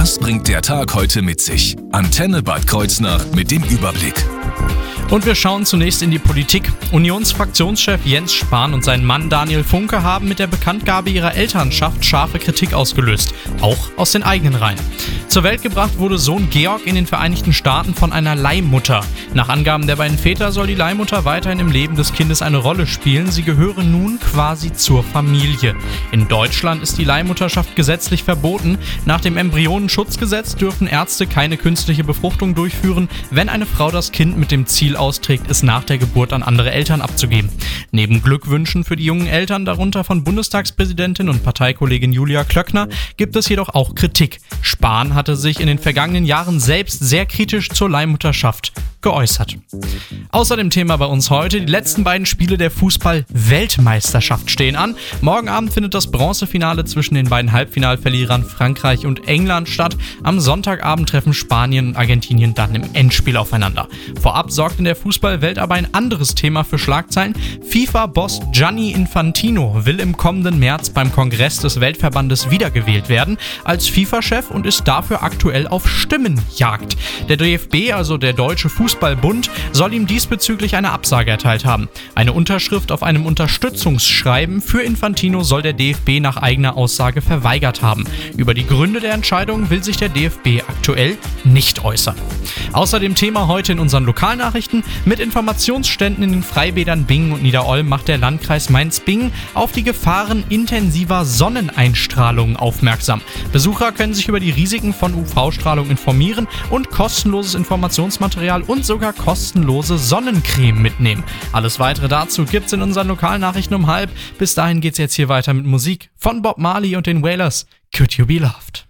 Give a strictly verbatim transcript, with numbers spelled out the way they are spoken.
Was bringt der Tag heute mit sich? Antenne Bad Kreuznach mit dem Überblick. Und wir schauen zunächst in die Politik. Unionsfraktionschef Jens Spahn und sein Mann Daniel Funke haben mit der Bekanntgabe ihrer Elternschaft scharfe Kritik ausgelöst, auch aus den eigenen Reihen. Zur Welt gebracht wurde Sohn Georg in den Vereinigten Staaten von einer Leihmutter. Nach Angaben der beiden Väter soll die Leihmutter weiterhin im Leben des Kindes eine Rolle spielen. Sie gehöre nun quasi zur Familie. In Deutschland ist die Leihmutterschaft gesetzlich verboten. Nach dem Embryonenschutzgesetz dürfen Ärzte keine künstliche Befruchtung durchführen, wenn eine Frau das Kind mit dem Ziel austrägt, es nach der Geburt an andere Eltern abzugeben. Neben Glückwünschen für die jungen Eltern, darunter von Bundestagspräsidentin und Parteikollegin Julia Klöckner, gibt es jedoch auch Kritik. Spahn hatte sich in den vergangenen Jahren selbst sehr kritisch zur Leihmutterschaft geäußert. Außerdem Thema bei uns heute: Die letzten beiden Spiele der Fußball-Weltmeisterschaft stehen an. Morgen Abend findet das Bronzefinale zwischen den beiden Halbfinalverlierern Frankreich und England statt. Am Sonntagabend treffen Spanien und Argentinien dann im Endspiel aufeinander. Vorab sorgt in der Fußballwelt aber ein anderes Thema für Schlagzeilen. FIFA-Boss Gianni Infantino will im kommenden März beim Kongress des Weltverbandes wiedergewählt werden als FIFA-Chef und ist dafür aktuell auf Stimmenjagd. Der D F B, also der Deutsche Fußballbund, soll ihm diesbezüglich eine Absage erteilt haben. Eine Unterschrift auf einem Unterstützungsschreiben für Infantino soll der D F B nach eigener Aussage verweigert haben. Über die Gründe der Entscheidung will sich der D F B aktuell nicht äußern. Außerdem Thema heute in unseren Lokalnachrichten: Mit Informationsständen in den Freibädern Bingen und Niederolm macht der Landkreis Mainz-Bingen auf die Gefahren intensiver Sonneneinstrahlung aufmerksam. Besucher können sich über die Risiken von U V-Strahlung informieren und kostenloses Informationsmaterial und sogar kostenlose Sonnencreme mitnehmen. Alles weitere dazu gibt's in unseren Lokalnachrichten um halb. Bis dahin geht's jetzt hier weiter mit Musik von Bob Marley und den Wailers. Could You Be Loved?